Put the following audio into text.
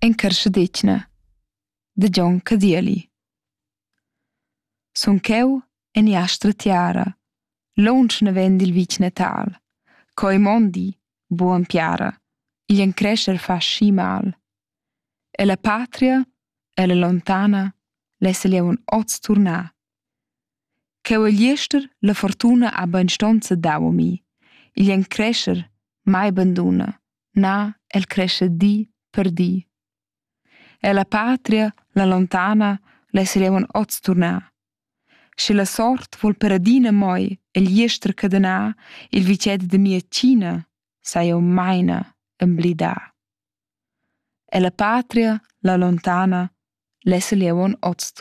En Carschadetgna da Gion Cadieli. Sun cheu en Jastra Tiara, lunsch naven dil vitg Natal, co i mondi buon piara, igl en crescher fa schi mal. E la patria, e la lontana, lessa liaun oz turnà. Cheu a gliester la fortuna ha beinstonza dau a mi, igl en crescher mai banduna, na el crescher di per di. E la patria, la lontana, lessa liaun oz turnà. Sche la sort vul per adina moi e gliester cadenà, il viced da mia Cina sa jeu maina emblidà. E la patria, la lontana, lessa liaun oz turnà.